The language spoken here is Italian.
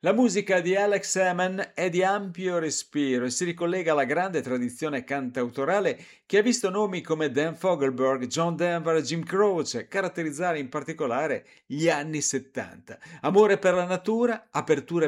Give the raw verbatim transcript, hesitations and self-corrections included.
La musica di Alex Hammond è di ampio respiro e si ricollega alla grande tradizione cantautorale che ha visto nomi come Dan Fogelberg, John Denver e Jim Croce caratterizzare in particolare gli anni settanta. Amore per la natura, aperture